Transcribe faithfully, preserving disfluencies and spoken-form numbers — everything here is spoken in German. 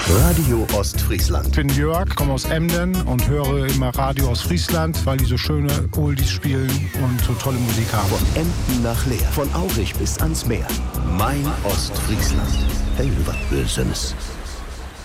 Radio Ostfriesland. Ich bin Jörg, komme aus Emden und höre immer Radio Ostfriesland, weil die so schöne Oldies spielen und so tolle Musik haben. Von Emden nach Leer, von Aurich bis ans Meer. Mein Ostfriesland. Hey, was Böses.